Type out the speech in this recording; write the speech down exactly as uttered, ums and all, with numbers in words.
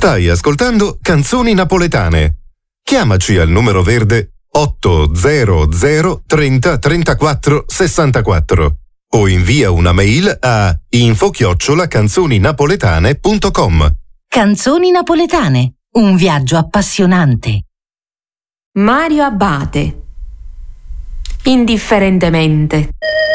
Stai ascoltando Canzoni Napoletane. Chiamaci al numero verde otto zero zero trenta trentaquattro sessantaquattro o invia una mail a info chiocciola canzoninapoletane punto com. Canzoni Napoletane, un viaggio appassionante. Mario Abate. Indifferentemente.